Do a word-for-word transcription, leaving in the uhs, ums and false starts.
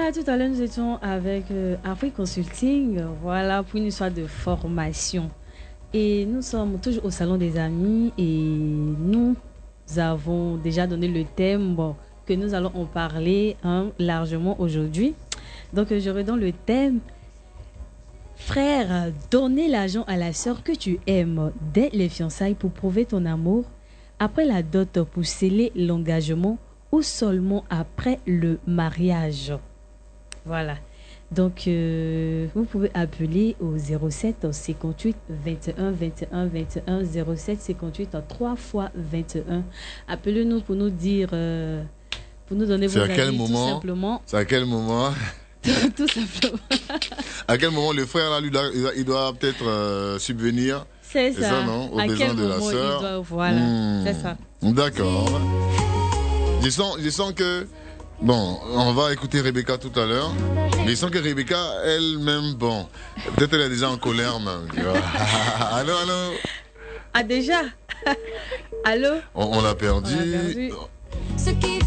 Voilà, tout à l'heure, nous étions avec euh, Afrique Consulting, euh, voilà, pour une histoire de formation. Et nous sommes toujours au Salon des Amis et nous avons déjà donné le thème bon, que nous allons en parler hein, largement aujourd'hui. Donc, euh, je redonne le thème. Frère, donner l'argent à la sœur que tu aimes dès les fiançailles pour prouver ton amour, après la dot pour sceller l'engagement ou seulement après le mariage. Voilà. Donc, euh, vous pouvez appeler au zéro sept cinquante-huit vingt et un vingt et un vingt et un zéro sept cinquante-huit trois fois vingt et un. Appelez-nous pour nous dire, euh, pour nous donner vos à quel avis, moment, tout simplement. C'est à quel moment Tout simplement. À quel moment le frère là, lui, doit- il doit, il doit peut-être euh, subvenir. C'est ça. ça, non Aux à besoins quel de la moment sœur. il doit... Voilà, Hmm. c'est ça. D'accord. Je sens, je sens que... Bon, on va écouter Rebecca tout à l'heure. Mais je sens que Rebecca, elle-même, bon, peut-être elle est déjà en colère même. Tu vois. Allô, allô Ah déjà. Allô. On, on l'a perdu. On l'a perdu. Ce qui